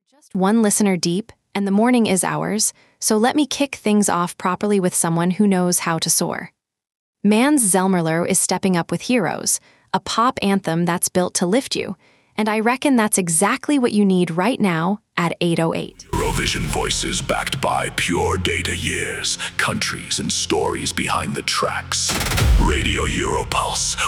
Just one listener deep, and the morning is ours, so let me kick things off properly with someone who knows how to soar. Mans Zelmerlo is stepping up with Heroes, a pop anthem that's built to lift you, and I reckon that's exactly what you need right now at 8:08. Eurovision voices backed by pure data years, countries and stories behind the tracks. Radio Europulse,